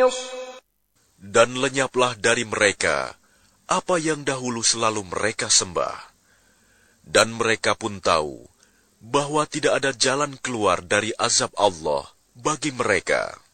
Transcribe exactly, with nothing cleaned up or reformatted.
Dan lenyaplah dari mereka apa yang dahulu selalu mereka sembah. Dan mereka pun tahu bahwa tidak ada jalan keluar dari azab Allah bagi mereka.